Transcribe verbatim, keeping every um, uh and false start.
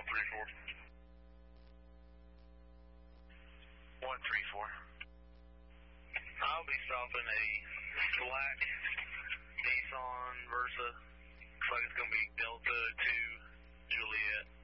three four. one three four. I'll be stopping a black Nissan Versa. Looks like it's going to be Delta two Juliet.